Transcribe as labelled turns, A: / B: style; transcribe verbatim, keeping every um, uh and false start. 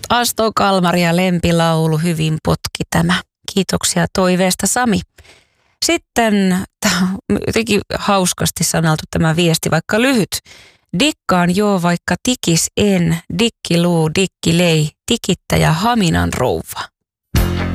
A: Aston Kalmari ja lempilaulu, hyvin potki tämä. Kiitoksia toiveesta, Sami. Sitten jotenkin hauskasti sanaltu tämä viesti, vaikka lyhyt. Dikkaan joo, vaikka tikis en, dikkiluu, dikkilei, tikittäjä Haminan rouva.